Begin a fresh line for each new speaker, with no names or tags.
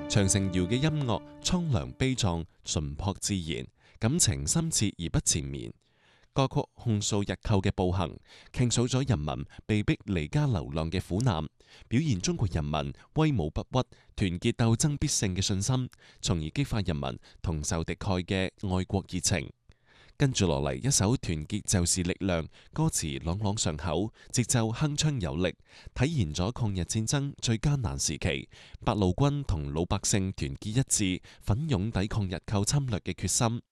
長城謠嘅音樂蒼涼悲壯、淳樸自然，感情深切而不纏綿。歌曲控訴日寇嘅暴行，傾訴咗人民被逼離家流浪嘅苦難，表現中國人民威武不屈、團結鬥爭必勝嘅信心，從而激發人民同仇敵愾嘅愛國熱情。跟住落嚟一首《團結就是力量》，歌詞朗朗上口，節奏鏗鏘有力，體現咗抗日戰爭最艱難時期八路軍同老百姓團結一致、奮勇抵抗日寇侵略嘅決心。